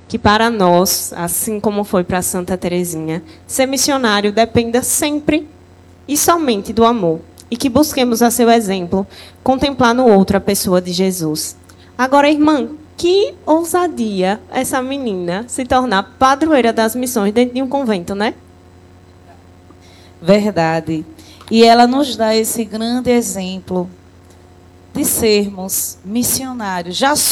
que para nós, assim como foi para Santa Teresinha, ser missionário dependa sempre e somente do amor, e que busquemos a seu exemplo, contemplar no outro a pessoa de Jesus. Agora, irmã, que ousadia essa menina se tornar padroeira das missões dentro de um convento, né? Verdade. E ela nos dá esse grande exemplo de sermos missionários.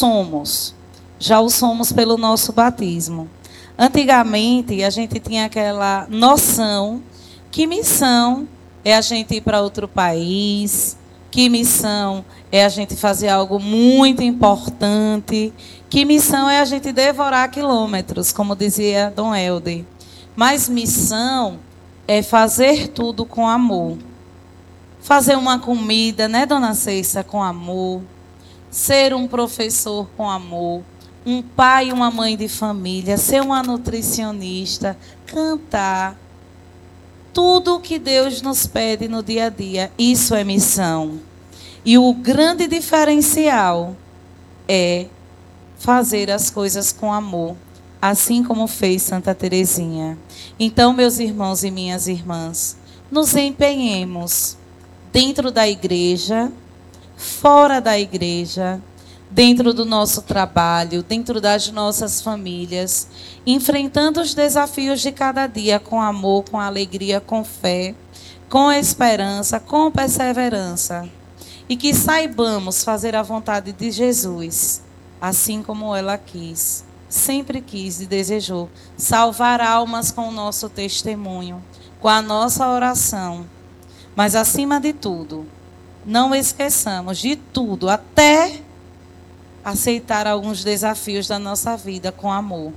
Já o somos pelo nosso batismo. Antigamente, a gente tinha aquela noção que missão é a gente ir para outro país, que missão é a gente fazer algo muito importante, que missão é a gente devorar quilômetros, como dizia Dom Helder. Mas missão é fazer tudo com amor. Fazer uma comida, né, dona Ceissa, com amor. Ser um professor com amor. Um pai e uma mãe de família. Ser uma nutricionista. Cantar. Tudo o que Deus nos pede no dia a dia. Isso é missão. E o grande diferencial é fazer as coisas com amor. Assim como fez Santa Teresinha. Então, meus irmãos e minhas irmãs, nos empenhemos dentro da igreja, fora da igreja, dentro do nosso trabalho, dentro das nossas famílias, enfrentando os desafios de cada dia com amor, com alegria, com fé, com esperança, com perseverança. E que saibamos fazer a vontade de Jesus, assim como ela quis. Sempre quis e desejou salvar almas com o nosso testemunho, com a nossa oração. Mas, acima de tudo, não esqueçamos de tudo, até aceitar alguns desafios da nossa vida com amor.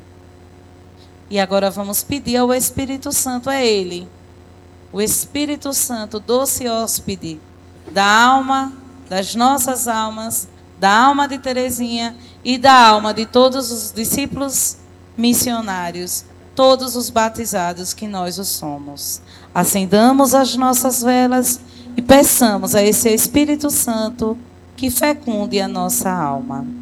E agora vamos pedir ao Espírito Santo, é Ele, o Espírito Santo, doce hóspede da alma, das nossas almas, da alma de Teresinha e da alma de todos os discípulos missionários, todos os batizados que nós o somos. Acendamos as nossas velas e peçamos a esse Espírito Santo que fecunde a nossa alma.